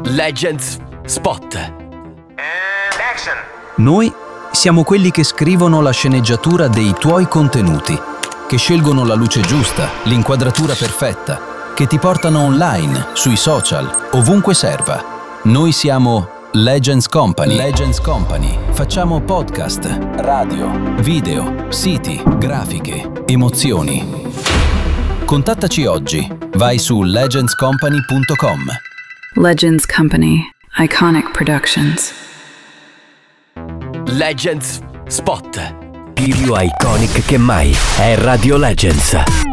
Legends Spot. Action. Noi siamo quelli che scrivono la sceneggiatura dei tuoi contenuti, che scelgono la luce giusta, l'inquadratura perfetta, che ti portano online, sui social, ovunque serva. Noi siamo Legends Company. Legends Company. Facciamo podcast, radio, video, siti, grafiche, emozioni. Contattaci oggi. Vai su legendscompany.com. Legends Company. Iconic Productions. Legends Spot. Più iconic che mai è Radio Legends.